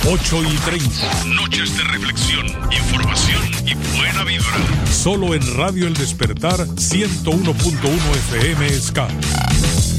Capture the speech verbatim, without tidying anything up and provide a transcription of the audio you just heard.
ocho y treinta. Noches de reflexión, información y buena vibra. Solo en Radio El Despertar ciento uno punto uno F M Ska.